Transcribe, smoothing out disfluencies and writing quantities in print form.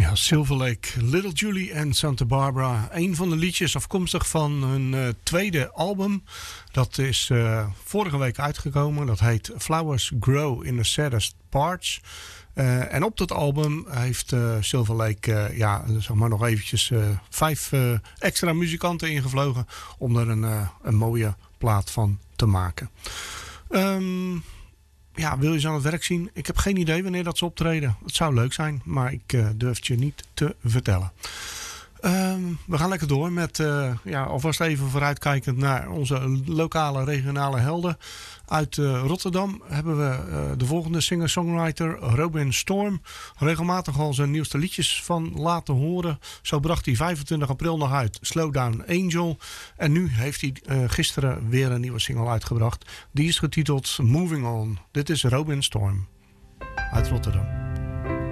Ja, Silver Lake, Little Julie en Santa Barbara. Een van de liedjes afkomstig van hun tweede album. Dat is vorige week uitgekomen. Dat heet Flowers Grow in the Saddest Parts. En op dat album heeft Silver Lake zeg maar nog eventjes 5 extra muzikanten ingevlogen. Om er een mooie plaat van te maken. Wil je ze aan het werk zien? Ik heb geen idee wanneer dat ze optreden. Het zou leuk zijn, maar ik durf het je niet te vertellen. We gaan lekker door met alvast even vooruitkijkend naar onze lokale regionale helden. Uit Rotterdam hebben we de volgende singer-songwriter Robin Storm. Regelmatig al zijn nieuwste liedjes van laten horen. Zo bracht hij 25 april nog uit Slow Down Angel. En nu heeft hij gisteren weer een nieuwe single uitgebracht. Die is getiteld Moving On. Dit is Robin Storm uit Rotterdam.